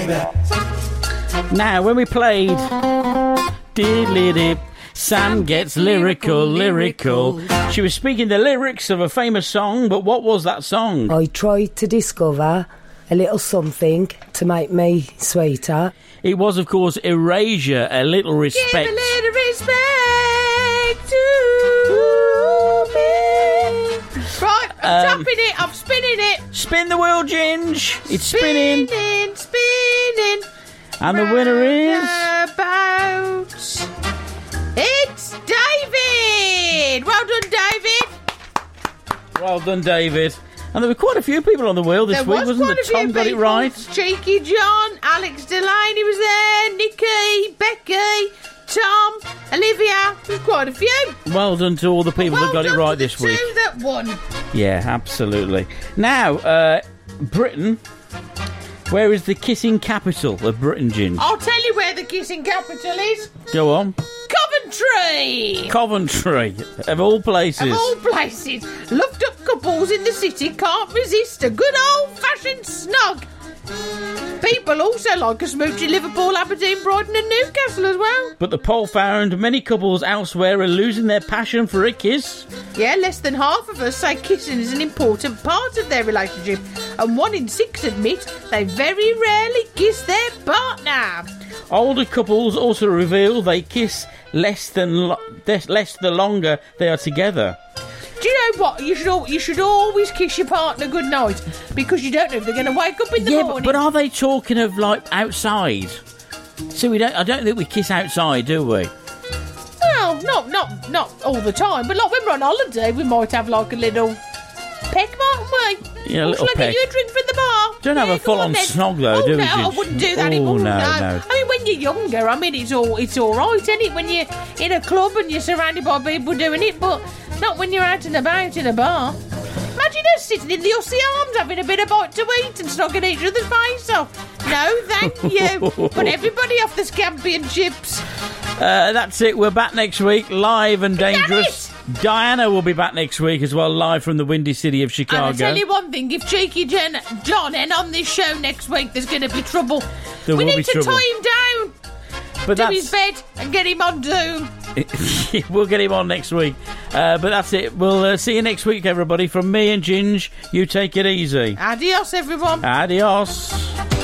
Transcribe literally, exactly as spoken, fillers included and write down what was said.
baby. Now, when we played Diddly-dip, Sam gets lyrical, lyrical. She was speaking the lyrics of a famous song, but what was that song? I tried to discover a little something to make me sweeter. It was, of course, Erasure, A Little Respect. Give a little respect to me. Right, I'm Um, tapping it, I'm spinning it. Spin the wheel, Ginge. It's spinning. Spinning, spinning. And the winner is... About... It's David! Well done, David! Well done, David. And there were quite a few people on the wheel this There week, was wasn't quite there? a few Tom got it people. right. Cheeky John, Alex Delaney was there, Nikki, Becky, Tom, Olivia. There's quite a few. Well done to all the people well that got it done right to the this week. two that won. Yeah, absolutely. Now, uh, Britain. Where is the kissing capital of Britain, Ginge? I'll tell you where the kissing capital is. Go on. Coventry! Coventry, of all places. Of all places. Loved up couples in the city can't resist a good old-fashioned snug. People also like a smooch in Liverpool, Aberdeen, Brighton and Newcastle as well. But the poll found many couples elsewhere are losing their passion for a kiss. Yeah, less than half of us say kissing is an important part of their relationship, and one in six admit they very rarely kiss their partner. Older couples also reveal they kiss less than lo- less the longer they are together. Do you know what? You should al- you should always kiss your partner good night, because you don't know if they're going to wake up in the Yeah, but, morning. but are they talking of like outside? So we don't. I don't think we kiss outside, do we? Well, not not not all the time, but like when we're on holiday, we might have like a little peck, mightn't we? Yeah, a Or little shall I peck. get you a drink from the bar? Don't have Yeah, a full-on go then. snog though, oh, do we? no, I Ginge? wouldn't do that Oh, anymore. no, no. I mean, when you're younger, I mean, it's all it's all right, isn't it? When you're in a club and you're surrounded by people doing it, but not when you're out and about in a bar. Imagine us sitting in the Aussie Arms having a bit of bite to eat and snogging each other's face off. No, thank you. Put everybody off the scampi and chips. Uh, that's it. We're back next week, live and dangerous. Diana will be back next week as well, live from the windy city of Chicago. And I'll tell you one thing, if Cheeky Jen, John ain't on this show next week, there's going to be trouble. There we will need be to trouble. tie him down But to that's his bed and get him on Doom. we'll get him on next week. Uh, but that's it. We'll uh, see you next week, everybody. From me and Ginge, you take it easy. Adios, everyone. Adios.